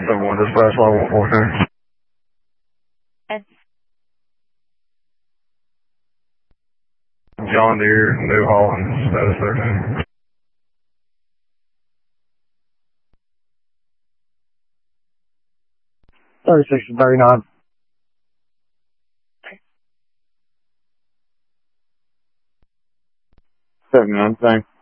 7-1, dispatch line 142. Yes. John Deere, New Holland, status 13. 36 and 39. Seven, same.